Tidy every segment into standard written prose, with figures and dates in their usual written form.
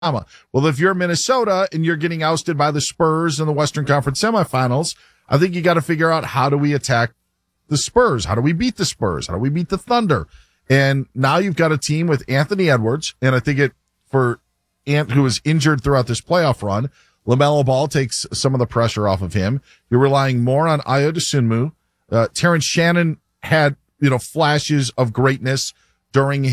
Well, if you're Minnesota and you're getting ousted by the Spurs in the Western Conference semifinals, I think you got to figure out, how do we attack the Spurs? How do we beat the Spurs? How do we beat the Thunder? And now you've got a team with Anthony Edwards, and I think for Ant, who was injured throughout this playoff run, LaMelo Ball takes some of the pressure off of him. You're relying more on Ayo Dosunmu. Terrence Shannon had, flashes of greatness during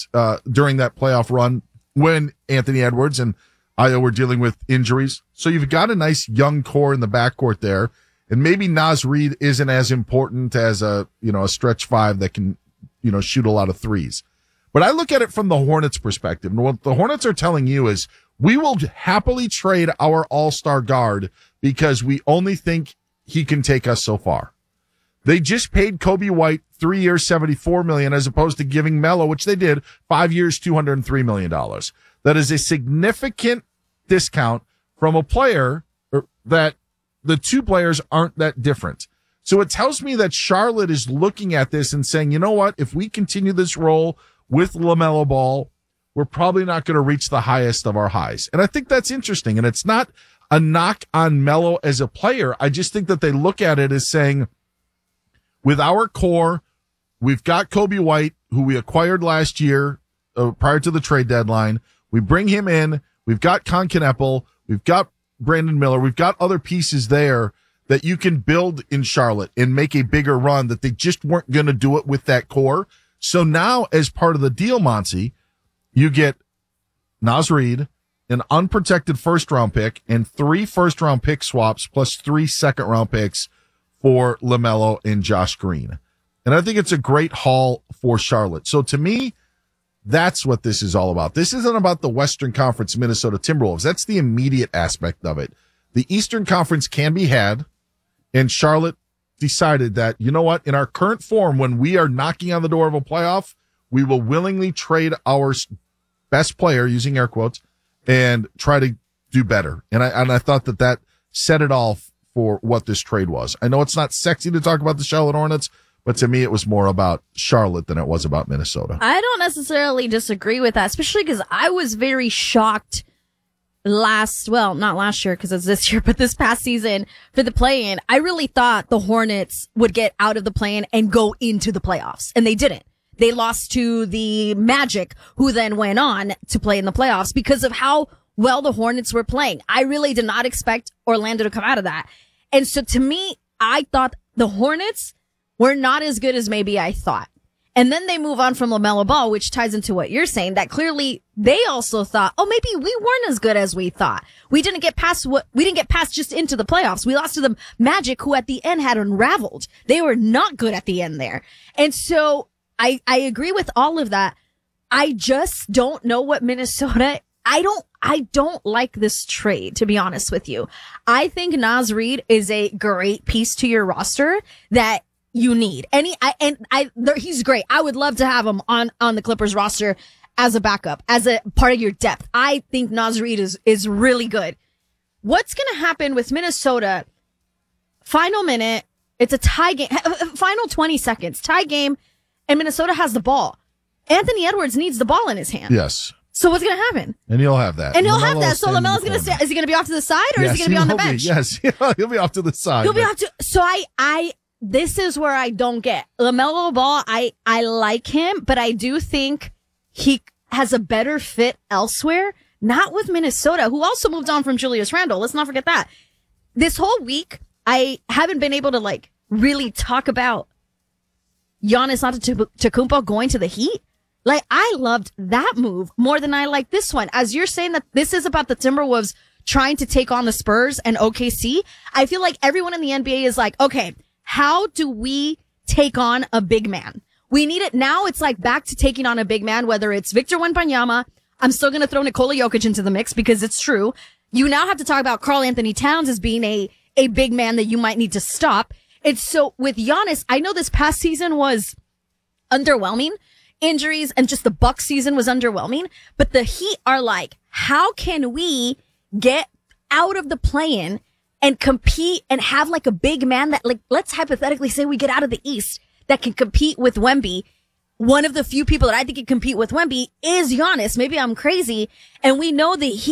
that playoff run when Anthony Edwards and Ayo were dealing with injuries. So you've got a nice young core in the backcourt there. And maybe Naz Reid isn't as important as a stretch five that can, shoot a lot of threes. But I look at it from the Hornets' perspective. And what the Hornets are telling you is, we will happily trade our all-star guard because we only think he can take us so far. They just paid Kobe White 3 years, $74 million, as opposed to giving Melo, which they did, 5 years, $203 million. That is a significant discount from a player that the two players aren't that different. So it tells me that Charlotte is looking at this and saying, you know what, if we continue this role with LaMelo Ball, we're probably not going to reach the highest of our highs. And I think that's interesting. And it's not a knock on Melo as a player. I just think that they look at it as saying, with our core, we've got Kobe White, who we acquired last year prior to the trade deadline. We bring him in. We've got Con Kneppel. We've got Brandon Miller. We've got other pieces there that you can build in Charlotte and make a bigger run, that they just weren't going to do it with that core. So now, as part of the deal, Monty, you get Naz Reid, an unprotected first-round pick, and 3 first-round pick swaps plus 3 second-round picks for LaMelo and Josh Green. And I think it's a great haul for Charlotte. So to me, that's what this is all about. This isn't about the Western Conference Minnesota Timberwolves. That's the immediate aspect of it. The Eastern Conference can be had, and Charlotte decided that, you know what, in our current form, when we are knocking on the door of a playoff, we will willingly trade our best player, using air quotes, and try to do better. And I thought that set it all for what this trade was. I know it's not sexy to talk about the Charlotte Hornets, but to me, it was more about Charlotte than it was about Minnesota. I don't necessarily disagree with that, especially because I was very shocked not last year because it's this year, but this past season for the play-in. I really thought the Hornets would get out of the play-in and go into the playoffs, and they didn't. They lost to the Magic, who then went on to play in the playoffs because of how well the Hornets were playing. I really did not expect Orlando to come out of that. And so to me, I thought the Hornets were not as good as maybe I thought. And then they move on from LaMelo Ball, which ties into what you're saying, that clearly they also thought, oh, maybe we weren't as good as we thought. We didn't get past just into the playoffs. We lost to the Magic, who at the end had unraveled. They were not good at the end there. And so I agree with all of that. I just don't know what Minnesota, I don't like this trade, to be honest with you. I think Naz Reid is a great piece to your roster that you need. He's great. I would love to have him on the Clippers roster as a backup, as a part of your depth. I think Naz Reid is really good. What's going to happen with Minnesota? Final minute. It's a tie game. Final 20 seconds. Tie game. And Minnesota has the ball. Anthony Edwards needs the ball in his hand. Yes. So what's going to happen? And he'll have that. So LaMelo's going to stay. Is he going to be off to the side, or is he going to be on the bench? Yes. He'll be off to the side. He'll be off to. So this is where I don't get LaMelo Ball. I like him, but I do think he has a better fit elsewhere. Not with Minnesota, who also moved on from Julius Randle. Let's not forget that. This whole week, I haven't been able to really talk about Giannis Antetokounmpo going to the Heat. I loved that move more than I like this one. As you're saying that this is about the Timberwolves trying to take on the Spurs and OKC, I feel like everyone in the NBA is like, okay, how do we take on a big man? We need it now. It's back to taking on a big man, whether it's Victor Wembanyama. I'm still going to throw Nikola Jokic into the mix because it's true. You now have to talk about Karl Anthony Towns as being a big man that you might need to stop. It's so with Giannis, I know this past season was underwhelming. Injuries and just the Bucks season was underwhelming, but the Heat are how can we get out of the play-in and compete and have a big man that let's hypothetically say we get out of the East that can compete with Wemby. one of the few people that I think can compete with Wemby is Giannis. Maybe I'm crazy. And we know that